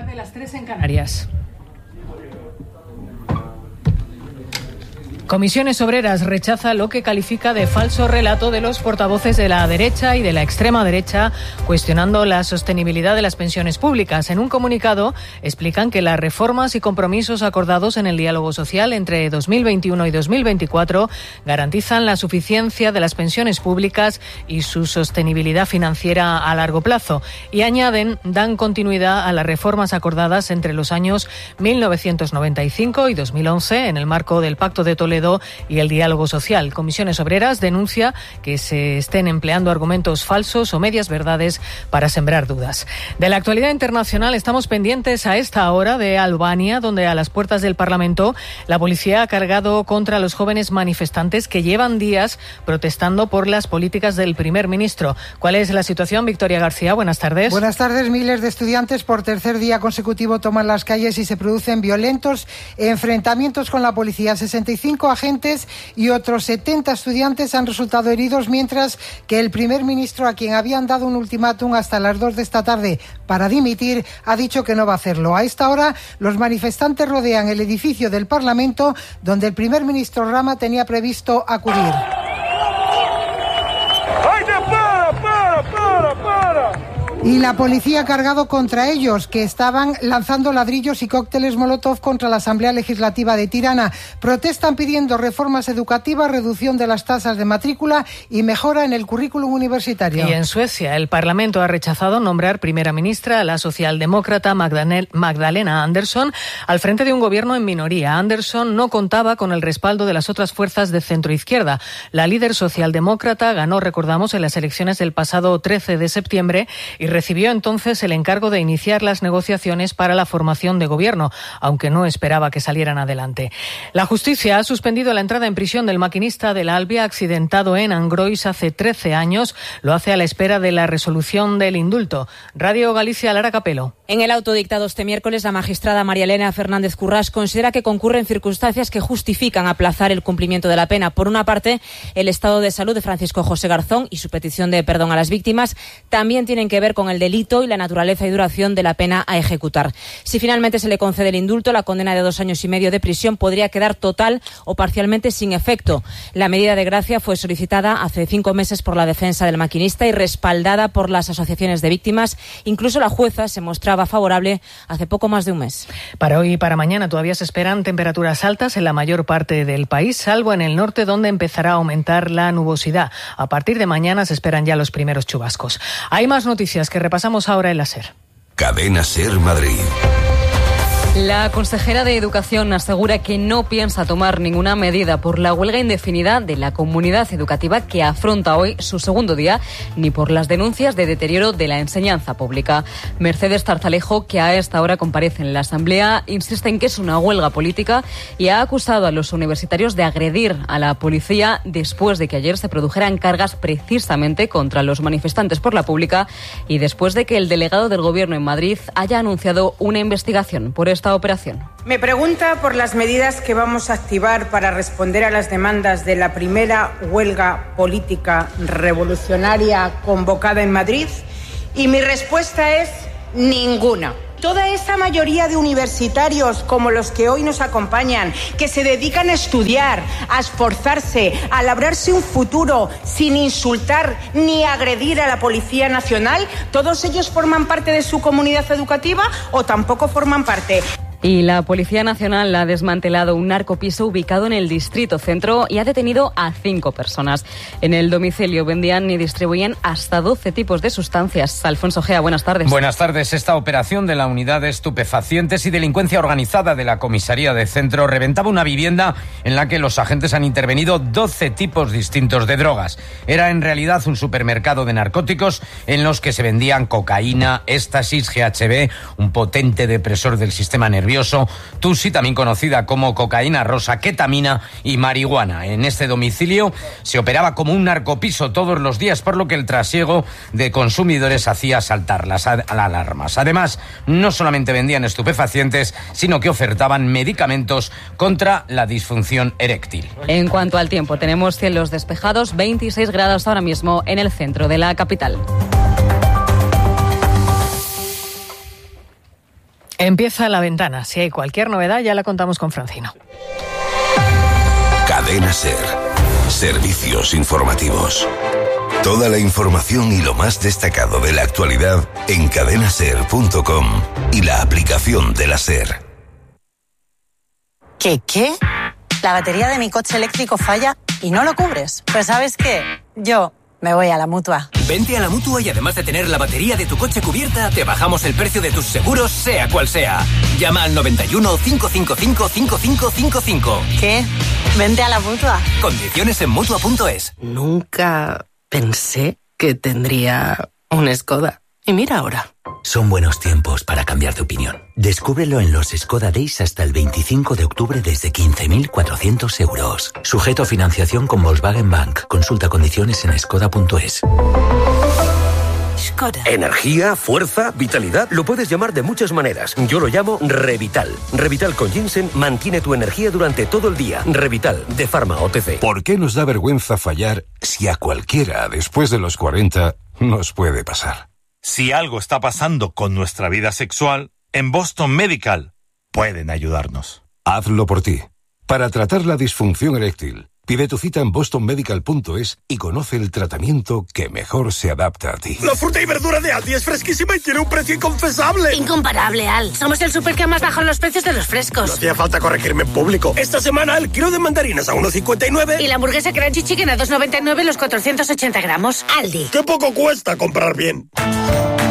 tarde, las 3 en Canarias. Comisiones Obreras rechaza lo que califica de falso relato de los portavoces de la derecha y de la extrema derecha, cuestionando la sostenibilidad de las pensiones públicas. En un comunicado explican que las reformas y compromisos acordados en el diálogo social entre 2021 y 2024 garantizan la suficiencia de las pensiones públicas y su sostenibilidad financiera a largo plazo. Y añaden, dan continuidad a las reformas acordadas entre los años 1995 y 2011 en el marco del Pacto de Toledo y el diálogo social. Comisiones Obreras denuncia que se estén empleando argumentos falsos o medias verdades para sembrar dudas. De la actualidad internacional estamos pendientes a esta hora de Albania, donde a las puertas del Parlamento la policía ha cargado contra los jóvenes manifestantes que llevan días protestando por las políticas del primer ministro. ¿Cuál es la situación, Victoria García? Buenas tardes. Buenas tardes. Miles de estudiantes por tercer día consecutivo toman las calles y se producen violentos enfrentamientos con la policía. 65 agentes y otros 70 estudiantes han resultado heridos, mientras que el primer ministro, a quien habían dado un ultimátum hasta las 2 de esta tarde para dimitir, ha dicho que no va a hacerlo. A esta hora, los manifestantes rodean el edificio del Parlamento, donde el primer ministro Rama tenía previsto acudir. Y la policía ha cargado contra ellos, que estaban lanzando ladrillos y cócteles molotov contra la Asamblea Legislativa de Tirana. Protestan pidiendo reformas educativas, reducción de las tasas de matrícula y mejora en el currículum universitario. Y en Suecia, el Parlamento ha rechazado nombrar primera ministra a la socialdemócrata Magdalena Andersson al frente de un gobierno en minoría. Andersson no contaba con el respaldo de las otras fuerzas de centroizquierda. La líder socialdemócrata ganó, recordamos, en las elecciones del pasado 13 de septiembre y recibió entonces el encargo de iniciar las negociaciones para la formación de gobierno, aunque no esperaba que salieran adelante. La justicia ha suspendido la entrada en prisión del maquinista del Albia accidentado en Angrois hace 13 años. Lo hace a la espera de la resolución del indulto. Radio Galicia, Lara Capelo. En el auto dictado este miércoles, la magistrada María Elena Fernández Currás considera que concurren circunstancias que justifican aplazar el cumplimiento de la pena. Por una parte, el estado de salud de Francisco José Garzón y su petición de perdón a las víctimas también tienen que ver con el delito y la naturaleza y duración de la pena a ejecutar. Si finalmente se le concede el indulto, la condena de 2 años y medio de prisión podría quedar total o parcialmente sin efecto. La medida de gracia fue solicitada hace 5 meses por la defensa del maquinista y respaldada por las asociaciones de víctimas. Incluso la jueza se mostraba favorable hace poco más de un mes. Para hoy y para mañana todavía se esperan temperaturas altas en la mayor parte del país, salvo en el norte, donde empezará a aumentar la nubosidad. A partir de mañana se esperan ya los primeros chubascos. Hay más noticias que repasamos ahora en la SER. Cadena SER Madrid. La consejera de Educación asegura que no piensa tomar ninguna medida por la huelga indefinida de la comunidad educativa que afronta hoy su segundo día, ni por las denuncias de deterioro de la enseñanza pública. Mercedes Tarzalejo, que a esta hora comparece en la Asamblea, insiste en que es una huelga política y ha acusado a los universitarios de agredir a la policía después de que ayer se produjeran cargas precisamente contra los manifestantes por la pública y después de que el delegado del Gobierno en Madrid haya anunciado una investigación por esta operación. Me pregunta por las medidas que vamos a activar para responder a las demandas de la primera huelga política revolucionaria convocada en Madrid, y mi respuesta es ninguna. Toda esa mayoría de universitarios como los que hoy nos acompañan, que se dedican a estudiar, a esforzarse, a labrarse un futuro sin insultar ni agredir a la Policía Nacional, ¿todos ellos forman parte de su comunidad educativa o tampoco forman parte? Y la Policía Nacional ha desmantelado un narcopiso ubicado en el Distrito Centro y ha detenido a 5 personas. En el domicilio vendían y distribuían hasta 12 tipos de sustancias. Alfonso Gea, buenas tardes. Buenas tardes. Esta operación de la Unidad de Estupefacientes y Delincuencia Organizada de la Comisaría de Centro reventaba una vivienda en la que los agentes han intervenido 12 tipos distintos de drogas. Era en realidad un supermercado de narcóticos en los que se vendían cocaína, éxtasis, GHB, un potente depresor del sistema nervioso, Tusi, también conocida como cocaína rosa, ketamina y marihuana. En este domicilio se operaba como un narcopiso todos los días, por lo que el trasiego de consumidores hacía saltar las alarmas. Además, no solamente vendían estupefacientes, sino que ofertaban medicamentos contra la disfunción eréctil. En cuanto al tiempo, tenemos cielos despejados, 26 grados ahora mismo en el centro de la capital. Empieza La Ventana. Si hay cualquier novedad, ya la contamos con Francino. Cadena SER. Servicios informativos. Toda la información y lo más destacado de la actualidad en cadenaser.com y la aplicación de la SER. ¿Qué? La batería de mi coche eléctrico falla y no lo cubres. Pues ¿sabes qué? Yo me voy a la Mutua. Vente a la Mutua y además de tener la batería de tu coche cubierta, te bajamos el precio de tus seguros, sea cual sea. Llama al 91 555 5555. ¿Qué? Vente a la Mutua. Condiciones en Mutua.es. Nunca pensé que tendría un Skoda. Y mira ahora. Son buenos tiempos para cambiar de opinión. Descúbrelo en los Skoda Days hasta el 25 de octubre desde 15.400 euros. Sujeto a financiación con Volkswagen Bank. Consulta condiciones en skoda.es. Skoda. Energía, fuerza, vitalidad, lo puedes llamar de muchas maneras. Yo lo llamo Revital. Revital con ginseng mantiene tu energía durante todo el día. Revital, de Pharma OTC. ¿Por qué nos da vergüenza fallar si a cualquiera después de los 40 nos puede pasar? Si algo está pasando con nuestra vida sexual, en Boston Medical pueden ayudarnos. Hazlo por ti. Para tratar la disfunción eréctil, pide tu cita en bostonmedical.es y conoce el tratamiento que mejor se adapta a ti. La fruta y verdura de Aldi es fresquísima y tiene un precio inconfesable. Incomparable, Al. Somos el súper que más bajado los precios de los frescos. No hacía falta corregirme en público. Esta semana el kilo de mandarinas a 1,59. Y la hamburguesa Crunchy Chicken a 2,99 los 480 gramos. Aldi. ¡Qué poco cuesta comprar bien!